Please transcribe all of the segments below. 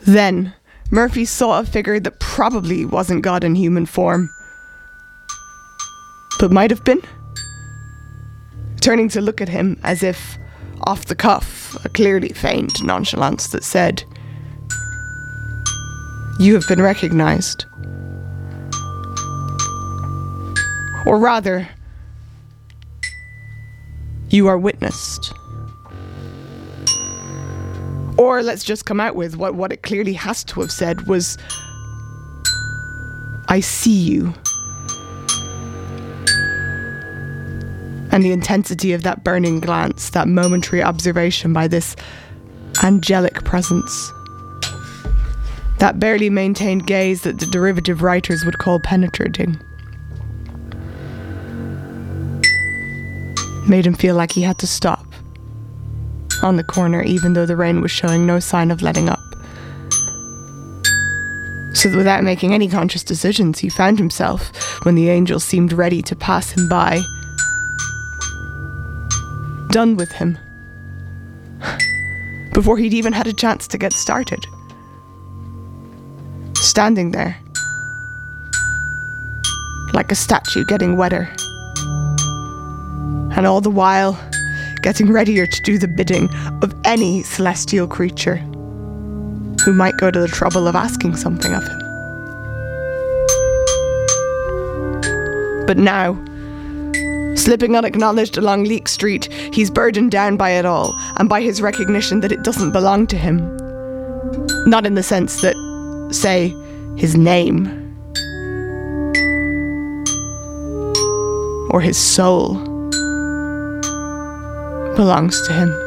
Then, Murphy saw a figure that probably wasn't God in human form, but might have been. Turning to look at him as if, off the cuff, a clearly feigned nonchalance that said, "You have been recognized." Or rather, you are witnessed. Or let's just come out with what it clearly has to have said was, "I see you." And the intensity of that burning glance, that momentary observation by this angelic presence, that barely maintained gaze that the derivative writers would call penetrating, made him feel like he had to stop on the corner even though the rain was showing no sign of letting up. So that without making any conscious decisions, he found himself, when the angel seemed ready to pass him by, done with him, before he'd even had a chance to get started. Standing there, like a statue getting wetter, and all the while getting readier to do the bidding of any celestial creature who might go to the trouble of asking something of him. But now, slipping unacknowledged along Leek Street, he's burdened down by it all, and by his recognition that it doesn't belong to him. Not in the sense that, say, his name, or his soul, belongs to him.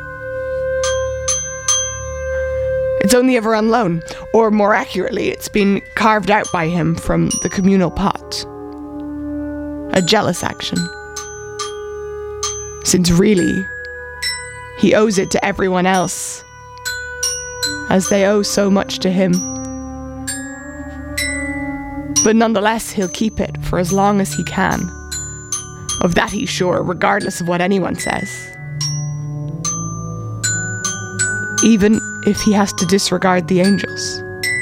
It's only ever on loan, or more accurately, it's been carved out by him from the communal pot. A jealous action. Since really, he owes it to everyone else, as they owe so much to him. But nonetheless, he'll keep it for as long as he can. Of that he's sure, regardless of what anyone says. Even if he has to disregard the angels.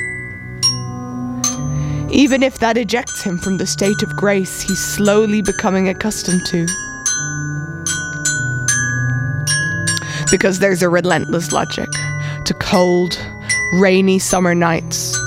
Even if that ejects him from the state of grace he's slowly becoming accustomed to. Because there's a relentless logic to cold, rainy summer nights